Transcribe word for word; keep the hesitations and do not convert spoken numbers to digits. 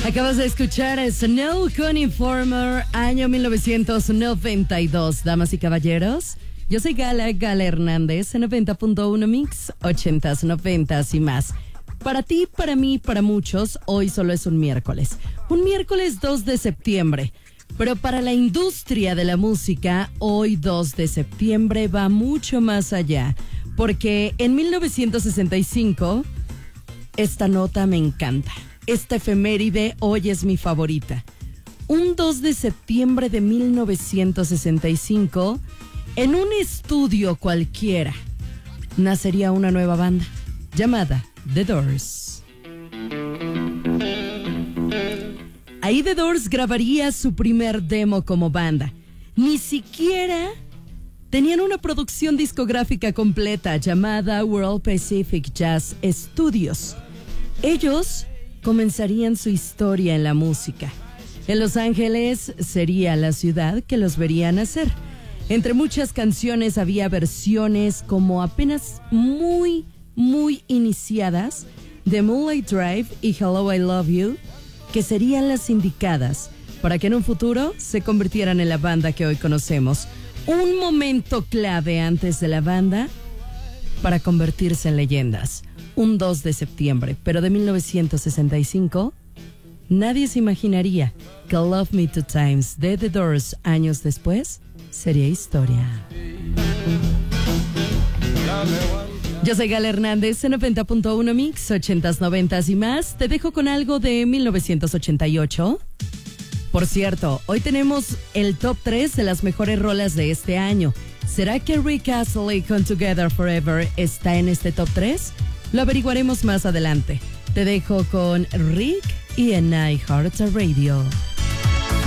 Acabas de escuchar a Snow con Informer, año mil novecientos noventa y dos. Damas y caballeros, yo soy Gala, Gala Hernández, en noventa punto uno Mix, ochentas, noventas y más. Para ti, para mí, para muchos, hoy solo es un miércoles. Un miércoles dos de septiembre. Pero para la industria de la música, hoy dos de septiembre va mucho más allá. Porque en mil novecientos sesenta y cinco, esta nota me encanta. Esta efeméride hoy es mi favorita. Un dos de septiembre de mil novecientos sesenta y cinco, en un estudio cualquiera, nacería una nueva banda llamada The Doors. Ahí The Doors grabaría su primer demo como banda. Ni siquiera tenían una producción discográfica completa llamada World Pacific Jazz Studios. Ellos comenzarían su historia en la música. En Los Ángeles sería la ciudad que los vería nacer. Entre muchas canciones había versiones como apenas muy, muy iniciadas de Moonlight Drive y Hello I Love You, que serían las indicadas para que en un futuro se convirtieran en la banda que hoy conocemos. Un momento clave antes de la banda para convertirse en leyendas. Un dos de septiembre, pero de mil novecientos sesenta y cinco, nadie se imaginaría que Love Me Two Times de The Doors años después sería historia. Yo soy Gala Hernández en noventa punto uno Mix, ochentas, noventas y más. Te dejo con algo de mil novecientos ochenta y ocho. Por cierto, hoy tenemos el top tres de las mejores rolas de este año. ¿Será que Rick Astley con Together Forever está en este top tres? Lo averiguaremos más adelante. Te dejo con Rick y en iHeartRadio.